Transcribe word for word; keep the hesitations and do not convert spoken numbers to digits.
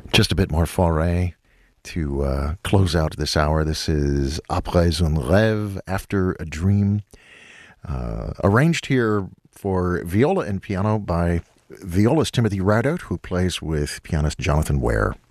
Just a bit more Fauré to uh, close out this hour. This is Après un rêve, After a Dream, uh, arranged here for viola and piano by violist Timothy Ridout, who plays with pianist Jonathan Ware.